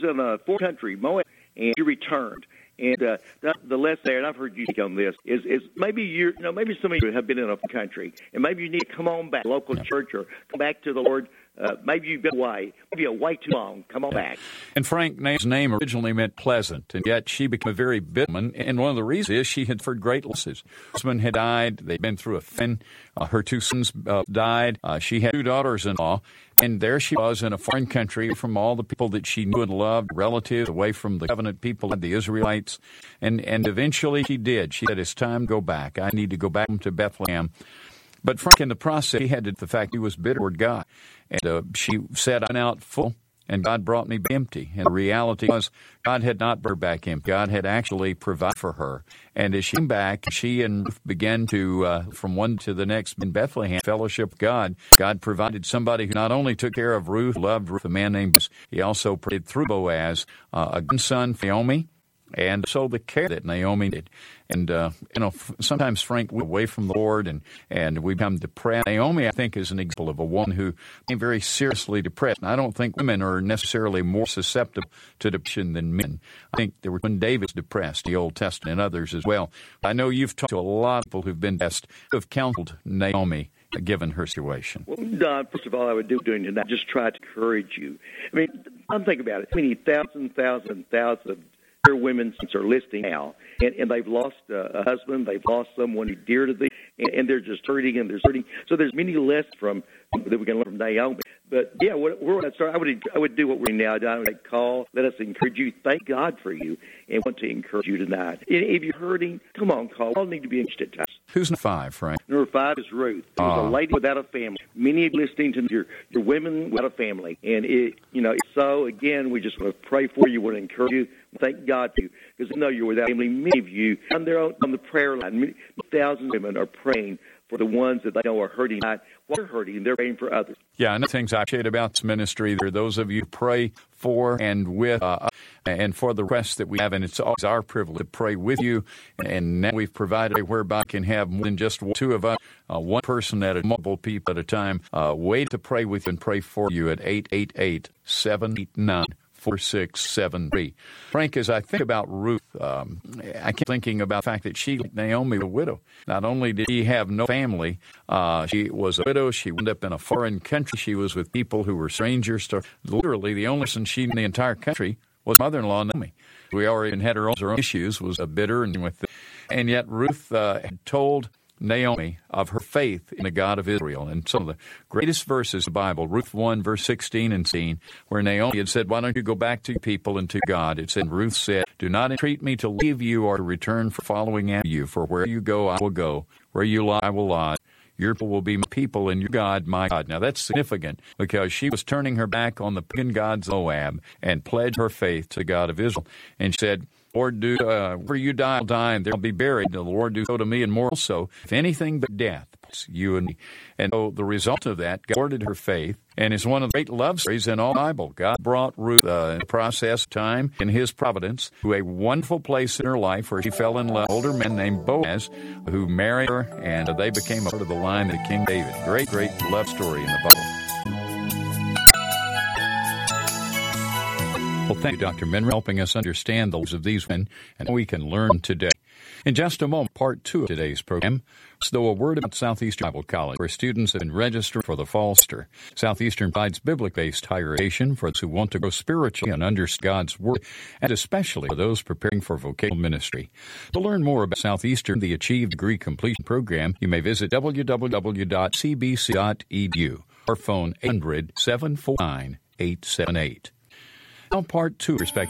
in a foreign country, Moab, and she returned. And the lesson there, and I've heard you speak on this, is maybe maybe some of you have been in a country, and maybe you need to come on back, local church, or come back to the Lord. Maybe you've been away, too long. Come on back. And Frank Naomi's name originally meant pleasant, and yet she became a very bitter woman. And one of the reasons is she had suffered great losses. Her husband had died. They'd been through a famine. Her two sons died. She had two daughters-in-law. And there she was in a foreign country from all the people that she knew and loved, relatives, away from the covenant people, the Israelites. And eventually she did. She said, it's time to go back. I need to go back to Bethlehem. But Frank, in the process, he had the fact he was bitter toward God. And she said, I went out full, and God brought me back empty. And the reality was, God had not brought her back empty. God had actually provided for her. And as she came back, she and Ruth began to, from one to the next in Bethlehem, fellowship with God. God provided somebody who not only took care of Ruth, loved Ruth, a man named Boaz, he also provided through Boaz a grandson, Naomi, and so the care that Naomi did. And, sometimes, Frank, we're away from the Lord and we become depressed. Naomi, I think, is an example of a woman who became very seriously depressed. And I don't think women are necessarily more susceptible to depression than men. I think there were when David's depressed, the Old Testament, and others as well. I know you've talked to a lot of people who've been depressed, who have counseled Naomi, given her situation. Well, Don, first of all, I would do doing tonight, just try to encourage you. I mean, I'm thinking about it. How many thousands of dear women are listening now, and they've lost a husband, they've lost someone who's dear to them, and they're just hurting, and they're hurting. So there's many lessons that we can learn from Naomi. But yeah, I would do what we're doing now. I would call, let us encourage you, thank God for you, and want to encourage you tonight. If you're hurting, come on, call. We all need to be encouraged at times. Who's number 5, Frank? Number 5 is Ruth. It was a lady without a family. Many of you listening to your women without a family, and so again, we just want to pray for you, want to encourage you, thank God for you, because I know you're without family. Many of you on the prayer line, many thousands of women are praying for the ones that they know are hurting. Not they're hurting, they're praying for others. Yeah, and the things I appreciate about this ministry, there are those of you who pray for and with and for the rest that we have, and it's always our privilege to pray with you. And now we've provided a whereby we can have more than just two of us, one person at a multiple people at a time, wait to pray with you and pray for you at 888-789-4673. Frank, as I think about Ruth, I keep thinking about the fact that she, like Naomi, was a widow. Not only did she have no family, she was a widow. She wound up in a foreign country. She was with people who were strangers to her. Literally, the only person she in the entire country was mother-in-law Naomi. We already had her own issues, was bitter, and yet Ruth had told Naomi of her faith in the God of Israel. And some of the greatest verses of the Bible, Ruth 1, verse 16 and 17, where Naomi had said, why don't you go back to your people and to God? It said, Ruth said, do not entreat me to leave you or to return for following after you. For where you go, I will go. Where you lie, I will lie. Your people will be my people, and your God, my God. Now, that's significant because she was turning her back on the pagan gods of Moab and pledged her faith to the God of Israel. And she said, Lord, do where you die, I'll die, and there I'll be buried. The Lord do so to me, and more so, if anything but death, you and me. And so the result of that, God rewarded her faith, and is one of the great love stories in all the Bible. God brought Ruth in the process of time in His providence to a wonderful place in her life where she fell in love with an older man named Boaz, who married her, and they became a part of the line of King David. Great, great love story in the Bible. Well, thank you, Dr. Menry, helping us understand the lives of these men and how we can learn today. In just a moment, part 2 of today's program, though a word about Southeastern Bible College, where students have been registered for the fall semester. Southeastern provides biblical-based higher education for those who want to grow spiritually and understand God's Word, and especially for those preparing for vocational ministry. To learn more about Southeastern, the Achieve Degree Completion Program, you may visit www.cbc.edu or phone 800-749-878. Now, part 2, respect.